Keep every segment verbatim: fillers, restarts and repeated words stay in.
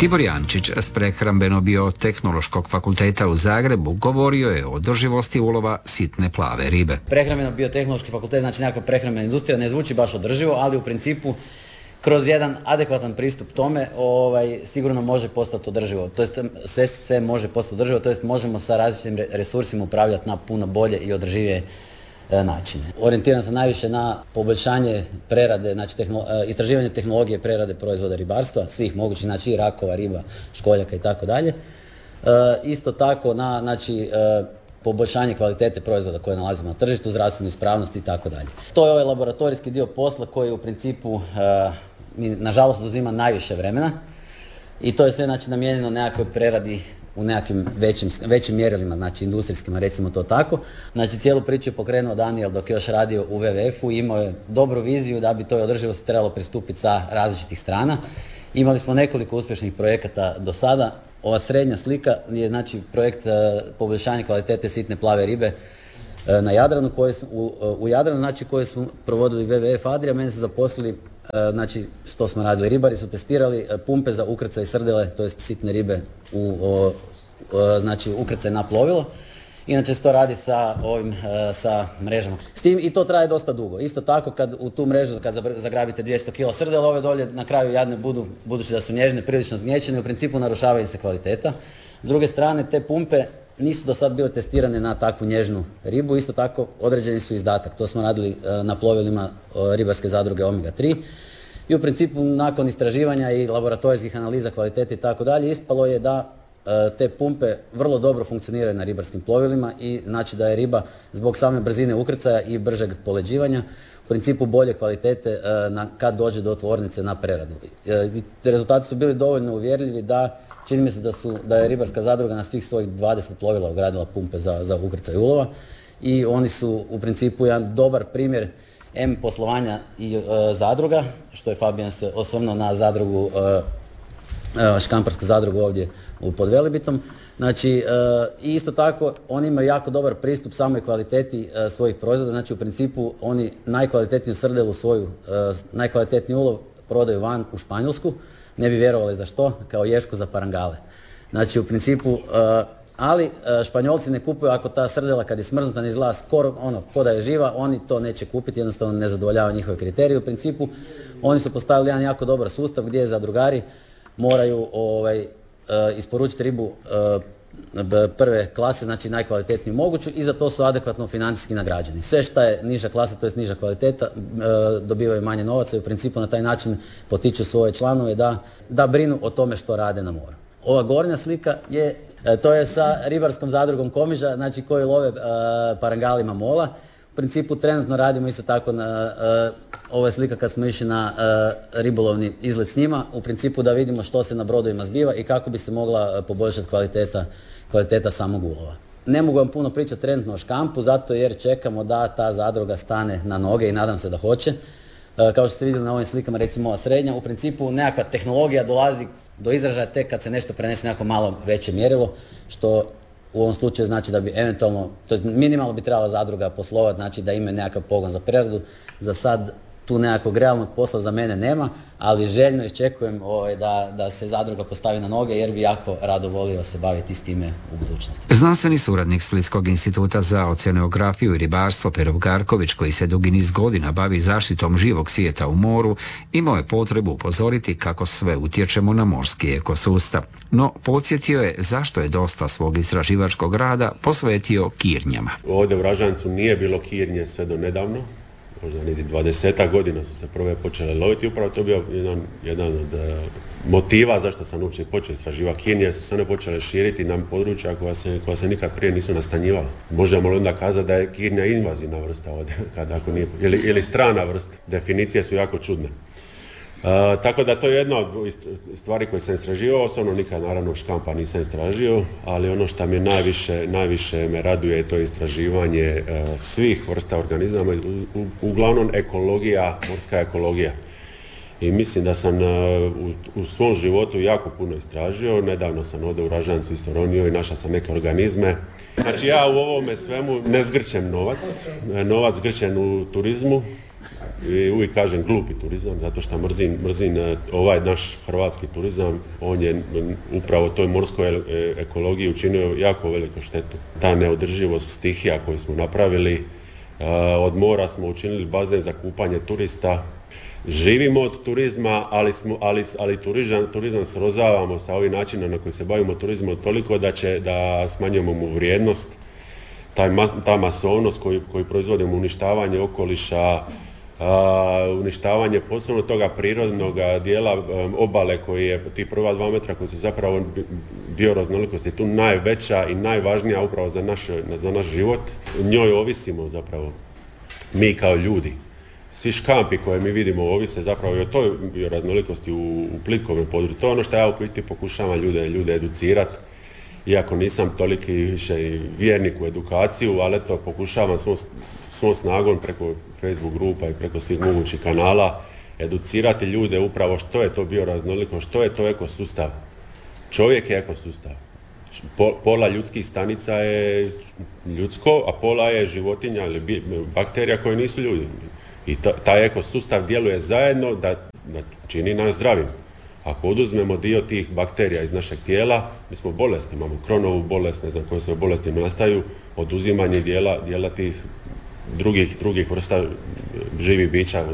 Tibor Jančić s Prehrambeno-biotehnološkog fakulteta u Zagrebu govorio je o održivosti ulova sitne plave ribe. Prehrambeno-biotehnološki fakultet, znači nekakva prehrambena industrija, ne zvuči baš održivo, ali u principu kroz jedan adekvatan pristup tome ovaj, sigurno može postati održivo. To jest sve, sve može postati održivo, to jest možemo sa različitim resursima upravljati na puno bolje i održivije e, načine. Orijentiram se najviše na poboljšanje prerade, znači tehno, e, istraživanje tehnologije prerade proizvoda ribarstva, svih mogućih, znači i rakova, riba, školjaka i tako dalje. Isto tako na znači, e, poboljšanje kvalitete proizvoda koje nalazimo na tržištu, zdravstvenu ispravnost i tako dalje. To je ovaj laboratorijski dio posla koji u principu e, mi, nažalost uzima najviše vremena i to je sve znači namijenjeno nekakvoj preradi u nekakvim većim, većim mjerilima, znači industrijskima, recimo to tako. Znači cijelu priču je pokrenuo Daniel dok je još radio u W W F-u i imao je dobru viziju da bi toj održivosti trebalo pristupiti sa različitih strana. Imali smo nekoliko uspješnih projekata do sada. Ova srednja slika je znači projekt uh, poboljšanja kvalitete sitne plave ribe uh, na Jadranu, koje su, u, uh, u Jadranu, znači koje su provodili W W F Adria. Meni su zaposlili, uh, znači što smo radili, ribari su testirali uh, pumpe za ukrcaj srdele, to jest sitne ribe u uh, uh, znači ukrcaj na plovilo. Inače se to radi sa ovim, uh, sa mrežama. S tim i to traje dosta dugo. Isto tako kad u tu mrežu kad zagrabite dvjesto kila srdela, ove dolje na kraju jadne budu, budući da su nježne, prilično zgnječene, u principu narušava im se kvaliteta. S druge strane, te pumpe nisu do sad bile testirane na takvu nježnu ribu, isto tako određeni su izdatak. To smo radili uh, na plovilima uh, ribarske zadruge Omega tri. I u principu nakon istraživanja i laboratorijskih analiza kvalitete i tako dalje, ispalo je da te pumpe vrlo dobro funkcioniraju na ribarskim plovilima i znači da je riba zbog same brzine ukrcaja i bržeg poleđivanja u principu bolje kvalitete na, kad dođe do tvornice na preradu. Rezultati su bili dovoljno uvjerljivi da čini mi se da, su, da je ribarska zadruga na svih svojih dvadeset plovila ugradila pumpe za, za ukrcaj ulova i oni su u principu jedan dobar primjer M poslovanja i e, zadruga, što je Fabijan se osvrnuo na zadrugu e, Škamparsku zadrugu ovdje u Podvelibitom. Znači, i isto tako, oni imaju jako dobar pristup samoj kvaliteti svojih proizvoda. Znači, u principu, oni najkvalitetniju srdelu svoju, najkvalitetniji ulov prodaju van u Španjolsku. Ne bi vjerovali za što, kao ješku za parangale. Znači, u principu, ali Španjolci ne kupuju ako ta srdela kad je smrznuta ne izgleda skoro ono, ko da je živa, oni to neće kupiti, jednostavno ne zadovoljava njihove kriterije. U principu, oni su postavili jedan jako dobar sustav gdje zadrugari moraju ovaj, uh, isporučiti ribu uh, prve klase, znači najkvalitetniju moguću i za to su adekvatno financijski nagrađeni. Sve što je niža klasa, to jest niža kvaliteta, uh, dobivaju manje novaca i u principu na taj način potiču svoje članove da, da brinu o tome što rade na moru. Ova gornja slika je, uh, to je sa ribarskom zadrugom Komiža, znači koji love uh, parangalima mola. U principu trenutno radimo isto tako na, uh, ovo je slika kad smo išli na uh, ribolovni izlet s njima, u principu da vidimo što se na brodovima zbiva i kako bi se mogla uh, poboljšati kvaliteta, kvaliteta samog ulova. Ne mogu vam puno pričati trenutno o škampu, zato jer čekamo da ta zadruga stane na noge i nadam se da hoće. Uh, kao što ste vidjeli na ovim slikama, recimo ova srednja, u principu nekakva tehnologija dolazi do izražaja tek kad se nešto prenese nekako malo veće mjerilo, što u ovom slučaju znači da bi eventualno, to je minimalno bi trebala zadruga poslovati, znači da ima nekakav pogon za preradu. Za sad tu nekakvog realnog posla za mene nema, ali željno iščekujem ovaj, da, da se zadruga postavi na noge jer bi jako rado volio se baviti s time u budućnosti. Znanstveni suradnik Splitskog instituta za oceanografiju i ribarstvo Pero Garković, koji se dugi niz godina bavi zaštitom živog svijeta u moru, imao je potrebu upozoriti kako sve utječemo na morski ekosustav. No, podsjetio je zašto je dosta svog istraživačkog rada posvetio kirnjama. Ovdje u Ražancu nije bilo kirnje sve do nedavno. Možda niti dvadesetak godina su se prve počele loviti, upravo to je bio jedan, jedan od uh, motiva zašto sam uopće počeo istraživati kirnje, su se one počele širiti na područja koja se, koja se nikad prije nisu nastanjivala. Možemo li onda kazati da je kirnja invazivna vrsta ovdje, kada ako nije, ili, ili strana vrsta. Definicije su jako čudne. Uh, tako da to je jedna od stvari koje sam istraživao, osobno nikad naravno škampa nisam istražio, ali ono što mi najviše, najviše me raduje je to istraživanje uh, svih vrsta organizama, u, u, uglavnom ekologija, morska ekologija. I mislim da sam uh, u, u svom životu jako puno istražio, nedavno sam ovdje u Ražancu isto ronio i našao sam neke organizme. Znači ja u ovome svemu ne zgrćem novac, novac zgrćen u turizmu, i uvijek kažem glupi turizam, zato što mrzim, mrzim ovaj naš hrvatski turizam, on je upravo toj morskoj ekologiji učinio jako veliku štetu. Ta neodrživost stihija koju smo napravili, od mora smo učinili bazen za kupanje turista, živimo od turizma, ali, smo, ali, ali turizam, turizam srozavamo sa ovim načinom na koji se bavimo turizmom toliko da, će, da smanjujemo mu vrijednost. Taj mas, ta masovnost koju, koju proizvodimo, uništavanje okoliša, a, uništavanje posebno toga prirodnog dijela um, obale koji je ti prva dva metra koji su zapravo bioraznolikosti tu najveća i najvažnija upravo za naš, za naš život. Njoj ovisimo zapravo mi kao ljudi. Svi škampi koje mi vidimo ovise zapravo i o toj bioraznolikosti u, u plitkovnom području. To je ono što ja u biti pokušavam ljude, ljude educirati. Iako nisam toliki više vjernik u edukaciju, ali to pokušavam svom, svom snagom preko Facebook grupa i preko svih mogućih kanala educirati ljude upravo što je to bioraznoliko, što je to ekosustav. Čovjek je ekosustav. Pola ljudskih stanica je ljudsko, a pola je životinja ili bakterija koje nisu ljudi. I taj ekosustav djeluje zajedno da, da čini nas zdravim. Ako oduzmemo dio tih bakterija iz našeg tijela, mi smo bolesni, imamo kronovu bolest, ne znam koje sve bolesti nastaju, oduzimanje dijela, dijela tih drugih, drugih vrsta živih bića.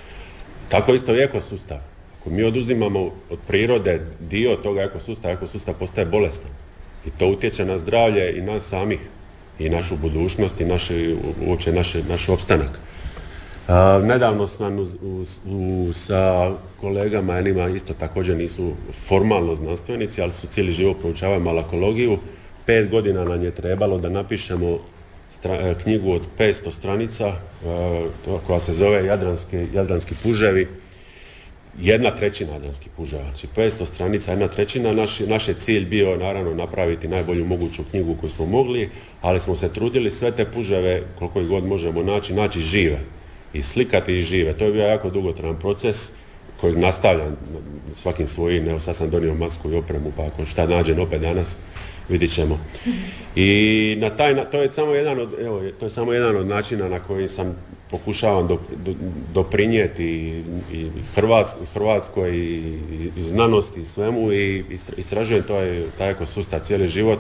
Tako isto i ekosustav. Ako mi oduzimamo od prirode dio toga ekosustava, ekosustav postaje bolestan. I to utječe na zdravlje i nas samih, i našu budućnost, i naši, uopće naši, naš opstanak. Uh, nedavno sam uz, uz, uz, sa kolegama, jednima isto također nisu formalno znanstvenici, ali su cijeli život proučavaju malakologiju. Pet godina nam je trebalo da napišemo stra, knjigu od petsto stranica uh, koja se zove Jadranski, Jadranski puževi. Jedna trećina Jadranskih puževa, znači petsto stranica, jedna trećina. Naš, naš je cilj bio naravno napraviti najbolju moguću knjigu koju smo mogli, ali smo se trudili sve te puževe, koliko ih god možemo naći, naći žive. I slikati i žive. To je bio jako dugotrajan proces kojeg nastavljam svakim svojim. Evo sad sam donio masku i opremu, pa ako šta nađem opet danas, vidit ćemo. I na taj, to je samo jedan od, evo, to je samo jedan od načina na koji sam pokušavam do, do, doprinijeti i, i Hrvatskoj, Hrvatskoj i, i znanosti i svemu i istražujem taj, taj ekosustav cijeli život.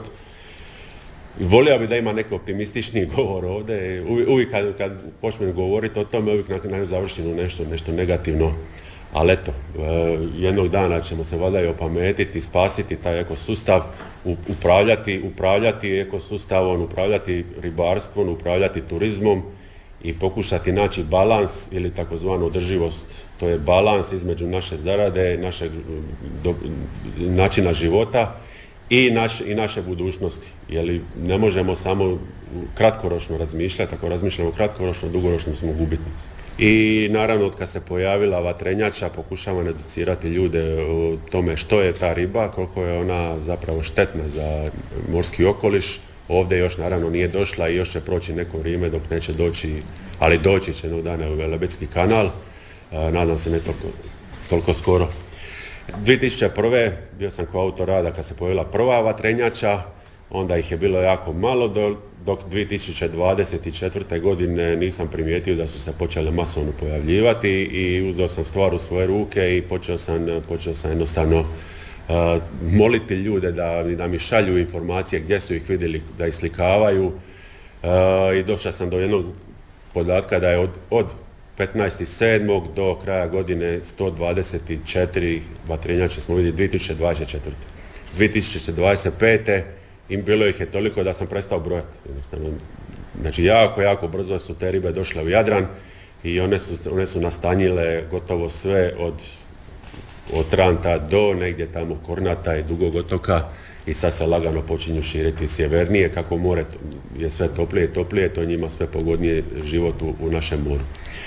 Volio bi da ima neki optimistični govor ovdje. Uvijek, uvijek kad, kad počnem govoriti o tome, uvijek na kraju završim nešto, nešto negativno. Ali eto, jednog dana ćemo se valjda i opametiti, spasiti taj ekosustav, upravljati, upravljati ekosustavom, upravljati ribarstvom, upravljati turizmom i pokušati naći balans ili takozvanu održivost. To je balans između naše zarade, našeg do, načina života i, naš, i naše budućnosti. Jer ne možemo samo kratkoročno razmišljati, ako razmišljamo kratkoročno, dugoročno smo gubitnici. I naravno od kad se pojavila vatrenjača pokušavamo educirati ljude o tome što je ta riba, koliko je ona zapravo štetna za morski okoliš. Ovdje još naravno nije došla i još će proći neko vrijeme dok neće doći, ali doći će jednog dana u Velebitski kanal, nadam se ne toliko, toliko skoro. dvije tisuće prve. bio sam kao autor rada kad se pojavila prva vatrenjača, onda ih je bilo jako malo, do, dok dvije tisuće dvadeset četvrte. godine nisam primijetio da su se počele masovno pojavljivati i uzeo sam stvar u svoje ruke i počeo sam, počeo sam jednostavno uh, moliti ljude da, da mi šalju informacije gdje su ih vidjeli, da ih slikavaju uh, i došao sam do jednog podatka da je od, od petnaestog sedmog do kraja godine sto dvadeset četiri vatrenjače smo vidjeli dvije tisuće dvadeset četvrte. dvije tisuće dvadeset pete. i bilo ih je toliko da sam prestao brojati. Jednostavno, znači jako, jako brzo su te ribe došle u Jadran i one su, one su nastanjile gotovo sve od, od Tranta do negdje tamo Kornata i Dugog otoka i sad se lagano počinju širiti sjevernije, kako more je sve toplije i toplije, to njima sve pogodnije život u, u našem moru.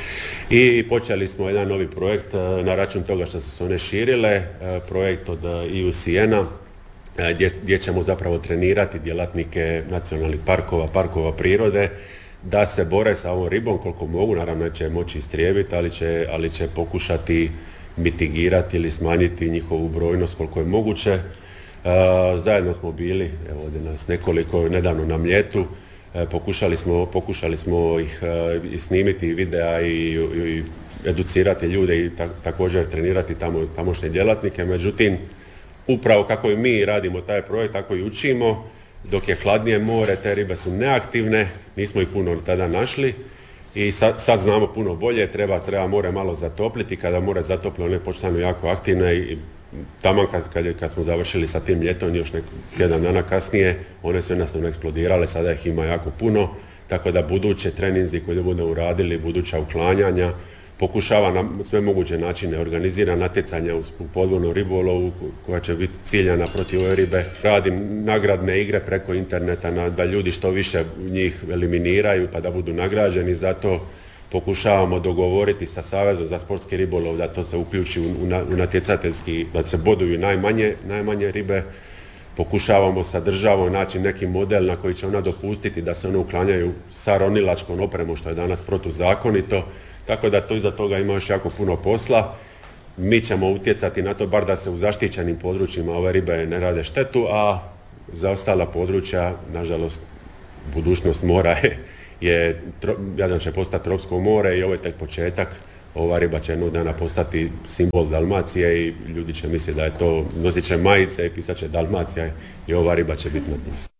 I počeli smo jedan novi projekt na račun toga što su se one širile, projekt od I U C N-a, Gdje, gdje ćemo zapravo trenirati djelatnike nacionalnih parkova, parkova prirode, da se bore sa ovom ribom koliko mogu, naravno neće moći istrijebiti, ali će, ali će pokušati mitigirati ili smanjiti njihovu brojnost koliko je moguće. E, zajedno smo bili, evo ovdje nas nekoliko, nedavno na Mljetu, e, pokušali smo, pokušali smo ih e, snimiti videa i, i educirati ljude i ta, također trenirati tamo, tamošnje djelatnike. Međutim, upravo kako i mi radimo taj projekt, tako i učimo. Dok je hladnije more, te ribe su neaktivne, nismo ih puno tada našli. I sad, sad znamo puno bolje, treba, treba more malo zatopliti, kada more zatople one počnu jako aktivne i taman kad, kad, kad smo završili sa tim ljetom, još nek tjedan dana kasnije, one su jednostavno eksplodirale, sada ih ima jako puno, tako da buduće treninzi koje budemo uradili, buduća uklanjanja, pokušava na sve moguće načine organizira natjecanja u podvodnom ribolovu koja će biti ciljana protiv ove ribe. Radim nagradne igre preko interneta na, da ljudi što više njih eliminiraju pa da budu nagrađeni, zato pokušavamo dogovoriti sa Savezom za sportski ribolov da to se uključi u, u, u natjecateljski, da se boduju najmanje, najmanje ribe. Pokušavamo sa državom naći neki model na koji će ona dopustiti da se one uklanjaju sa ronilačkom opremom, što je danas protuzakonito. Tako da to iza toga ima još jako puno posla. Mi ćemo utjecati na to bar da se u zaštićenim područjima ove ribe ne rade štetu, a za ostala područja, nažalost, budućnost mora je, je Jadran će postati tropsko more i ovo je tek početak. Ova riba će jednog dana postati simbol Dalmacije i ljudi će misliti da je to, nosit će majice i pisat će Dalmacija i ova riba će biti na dnu.